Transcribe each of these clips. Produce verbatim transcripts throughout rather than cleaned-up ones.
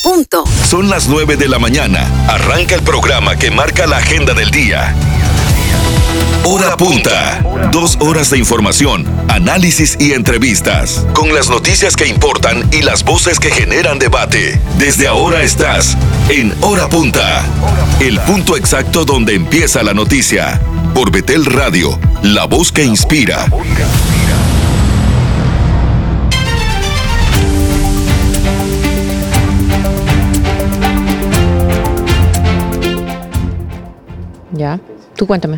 punto. Son las nueve de la mañana. Arranca el programa que marca la agenda del día. Hora Punta. Dos horas de información, análisis y entrevistas. Con las noticias que importan y las voces que generan debate. Desde ahora estás en Hora Punta. El punto exacto donde empieza la noticia. Por Betel Radio, la voz que inspira. Ya, tú cuéntame.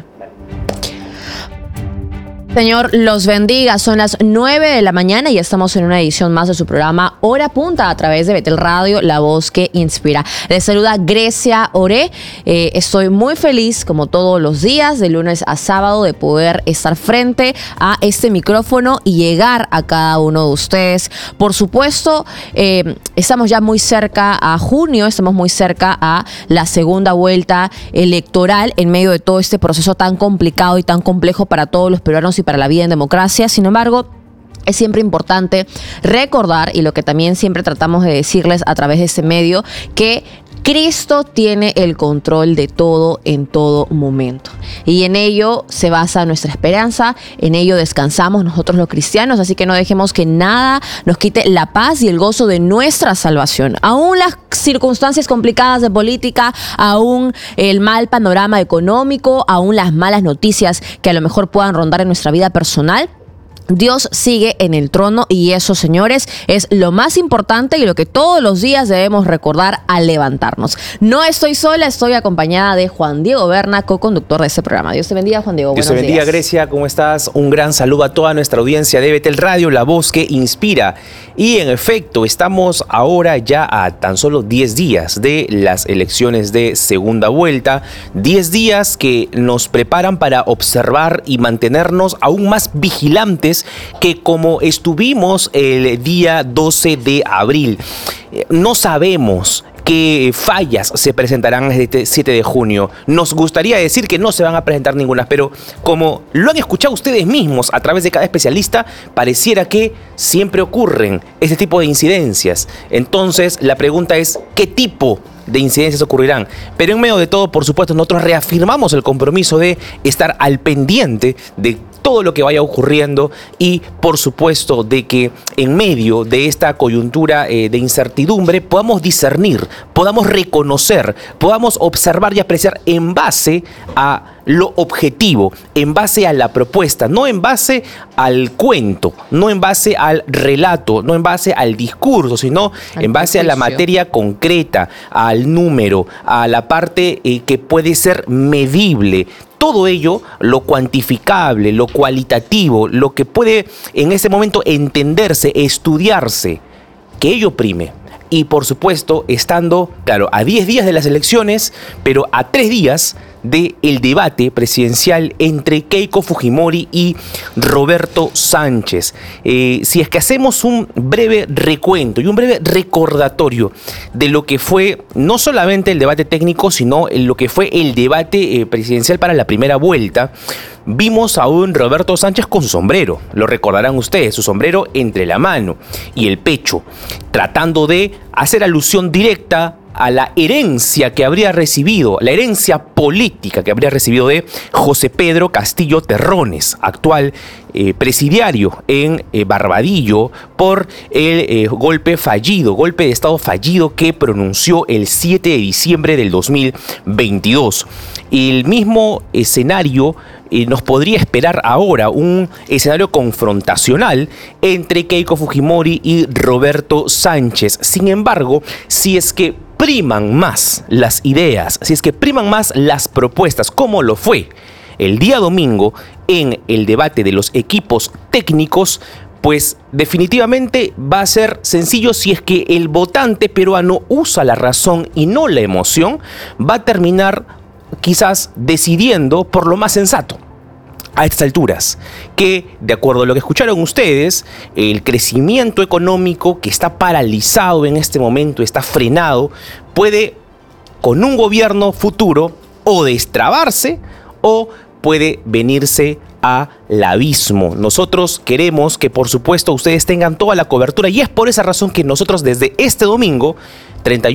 Señor, los bendiga. Son las nueve de la mañana y estamos en una edición más de su programa Hora Punta a través de Betel Radio, la voz que inspira. Les saluda Grecia Oré. Eh, estoy muy feliz, como todos los días, de lunes a sábado, de poder estar frente a este micrófono y llegar a cada uno de ustedes. Por supuesto, eh, estamos ya muy cerca a junio, estamos muy cerca a la segunda vuelta electoral en medio de todo este proceso tan complicado y tan complejo para todos los peruanos y para la vida en democracia. Sin embargo, es siempre importante recordar, y lo que también siempre tratamos de decirles a través de este medio, que Cristo tiene el control de todo en todo momento. Y en ello se basa nuestra esperanza, en ello descansamos nosotros los cristianos, así que no dejemos que nada nos quite la paz y el gozo de nuestra salvación. Aún las circunstancias complicadas de política, aún el mal panorama económico, aún las malas noticias que a lo mejor puedan rondar en nuestra vida personal, Dios sigue en el trono y eso, señores, es lo más importante y lo que todos los días debemos recordar al levantarnos. No estoy sola, estoy acompañada de Juan Diego Berna, co-conductor de este programa. Dios te bendiga, Juan Diego. Dios te bendiga, días. Grecia, ¿cómo estás? Un gran saludo a toda nuestra audiencia de Betel Radio, la voz que inspira. Y en efecto, estamos ahora ya a tan solo diez días de las elecciones de segunda vuelta. diez días que nos preparan para observar y mantenernos aún más vigilantes que como estuvimos el día doce de abril. No sabemos qué fallas se presentarán este siete de junio. Nos gustaría decir que no se van a presentar ninguna, pero como lo han escuchado ustedes mismos a través de cada especialista, pareciera que siempre ocurren este tipo de incidencias. Entonces, la pregunta es, ¿qué tipo de incidencias ocurrirán? Pero en medio de todo, por supuesto, nosotros reafirmamos el compromiso de estar al pendiente de todo lo que vaya ocurriendo y, por supuesto, de que en medio de esta coyuntura eh, de incertidumbre podamos discernir, podamos reconocer, podamos observar y apreciar en base a lo objetivo, en base a la propuesta, no en base al cuento, no en base al relato, no en base al discurso, sino en base a la materia concreta, al número, a la parte eh, que puede ser medible. Todo ello, lo cuantificable, lo cualitativo, lo que puede en ese momento entenderse, estudiarse, que ello prime. Y por supuesto, estando, claro, a diez días de las elecciones, pero a tres días del debate presidencial entre Keiko Fujimori y Roberto Sánchez. Eh, si es que hacemos un breve recuento y un breve recordatorio de lo que fue no solamente el debate técnico, sino lo que fue el debate eh, presidencial para la primera vuelta, vimos a un Roberto Sánchez con su sombrero, lo recordarán ustedes, su sombrero entre la mano y el pecho, tratando de hacer alusión directa a la herencia que habría recibido, la herencia política que habría recibido de José Pedro Castillo Terrones, actual eh, presidiario en eh, Barbadillo, por el eh, golpe fallido, golpe de Estado fallido que pronunció el siete de diciembre del dos mil veintidós. El mismo escenario eh, nos podría esperar ahora, un escenario confrontacional entre Keiko Fujimori y Roberto Sánchez. Sin embargo, si es que priman más las ideas, si es que priman más las propuestas, como lo fue el día domingo en el debate de los equipos técnicos, pues definitivamente va a ser sencillo. Si es que el votante peruano usa la razón y no la emoción, va a terminar quizás decidiendo por lo más sensato a estas alturas, que de acuerdo a lo que escucharon ustedes, el crecimiento económico que está paralizado en este momento, está frenado, puede con un gobierno futuro o destrabarse o puede venirse al abismo. Nosotros queremos que, por supuesto, ustedes tengan toda la cobertura y es por esa razón que nosotros desde este domingo treinta y uno